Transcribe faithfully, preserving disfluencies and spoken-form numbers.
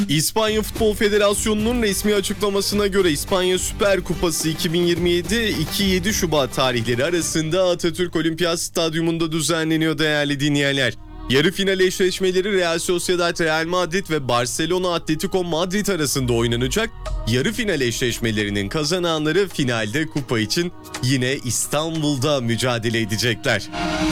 İspanya Futbol Federasyonu'nun resmi açıklamasına göre İspanya Süper Kupası iki bin yirmi yedi iki yedi Şubat tarihleri arasında Atatürk Olimpiyat Stadyumunda düzenleniyor değerli dinleyenler. Yarı final eşleşmeleri Real Sociedad Real Madrid ve Barcelona Atletico Madrid arasında oynanacak. Yarı final eşleşmelerinin kazananları finalde kupa için yine İstanbul'da mücadele edecekler.